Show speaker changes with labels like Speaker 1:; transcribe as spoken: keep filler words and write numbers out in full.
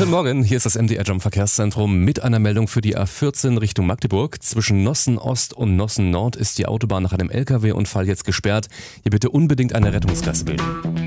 Speaker 1: Guten Morgen, hier ist das M D R Jump Verkehrszentrum mit einer Meldung für die A vierzehn Richtung Magdeburg. Zwischen Nossen Ost und Nossen Nord ist die Autobahn nach einem L K W-Unfall jetzt gesperrt. Hier bitte unbedingt eine Rettungsgasse bilden.